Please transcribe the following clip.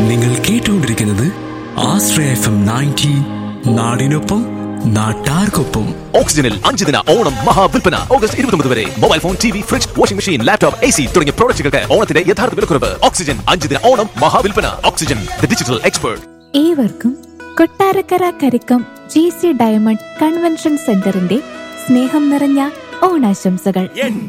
നിങ്ങൾ കേട്ടുകൊണ്ടിരിക്കുന്നത് ആശ്രയ FM 90, നാടിനൊപ്പം നാട്ടാർക്കൊപ്പം. ഓക്സിജനിൽ 5 ദിന ഓണം മഹാവിൽപ്പന ഓഗസ്റ്റ് 29 വരെ. Mobile phone, TV, fridge, washing machine, laptop, AC തുടങ്ങിയ പ്രോഡക്റ്റുകൾക്ക് ഓണത്തിന്റെ യഥാർത്ഥ വിലക്കുറവ്. ഓക്സിജൻ 5 ദിന Onam മഹാവിൽപ്പന. Oxygen, the digital expert. ഏവർക്കും Kottarakkara Karikkam GC diamond convention സെന്ററിന്റെ സ്നേഹം നിറഞ്ഞ ഓണാശംസകൾ.